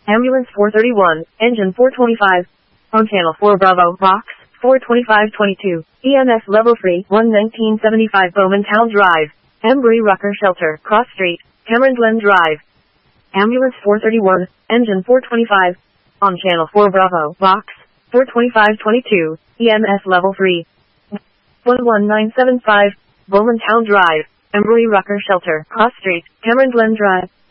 Ambulance 431, engine 425. On channel 4 Bravo, box 42522. EMS level 3, 11975 Bowmantown Drive. Embry Rucker Shelter, Cross Street, Cameron Glen Drive. Ambulance 431, engine 425. On channel 4 Bravo, box 42522. EMS level 3, 11975 Bowmantown Drive. Embry Rucker Shelter, Cross Street, Cameron Glen Drive.